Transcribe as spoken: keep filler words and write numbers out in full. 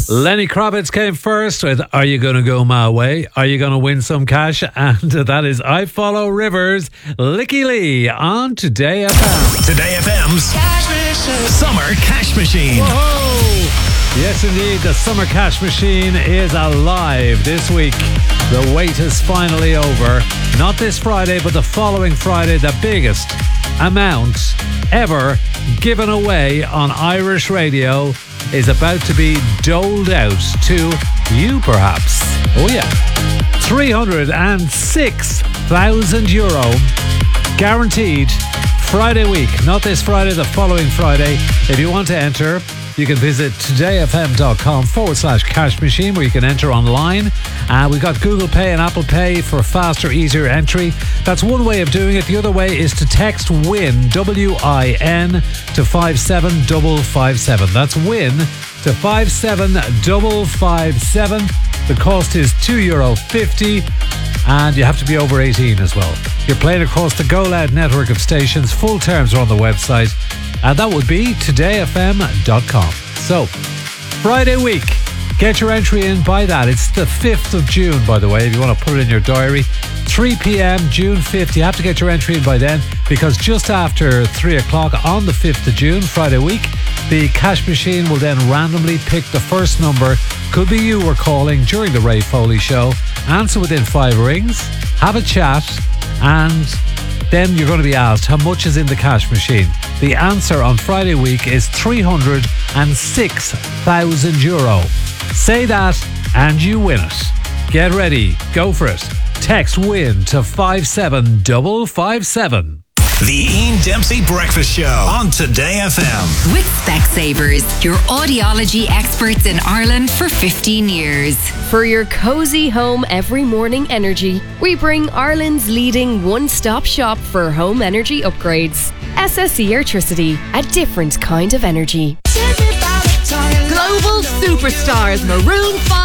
Lenny Kravitz came first with Are You Gonna Go My Way? Are You Gonna Win Some Cash? And that is I Follow Rivers, Licky Lee on Today F M. Today F M's Summer Cash Machine. Whoa! Yes, indeed, the Summer Cash Machine is alive this week. The wait is finally over. Not this Friday, but the following Friday, the biggest amount ever given away on Irish radio is about to be doled out to you, perhaps. Oh, yeah. three hundred six thousand euro guaranteed Friday week. Not this Friday, the following Friday. If you want to enter, you can visit todayfm.com forward slash cash machine where you can enter online. Uh, we've got Google Pay and Apple Pay for faster, easier entry. That's one way of doing it. The other way is to text WIN, W I N, to five seven five five seven. That's WIN to five seven five five seven. The cost is two euro fifty and you have to be over eighteen as well. You're playing across the Go Loud network of stations. Full terms are on the website. And that would be today f m dot com. So, Friday week. Get your entry in by that. It's the fifth of June, by the way, if you want to put it in your diary. three p.m, June fifth. You have to get your entry in by then because just after three o'clock on the fifth of June, Friday week, the cash machine will then randomly pick the first number. Could be you were calling during the Ray Foley show. Answer within five rings. Have a chat. And then you're going to be asked how much is in the cash machine. The answer on Friday week is three hundred six thousand euro. Say that and you win it. Get ready. Go for it. Text WIN to five seven five five seven. The Ian Dempsey Breakfast Show on Today F M. With Specsavers, your audiology experts in Ireland for fifteen years. For your cosy home every morning energy, we bring Ireland's leading one-stop shop for home energy upgrades. S S E Airtricity, a different kind of energy. Global superstars Maroon five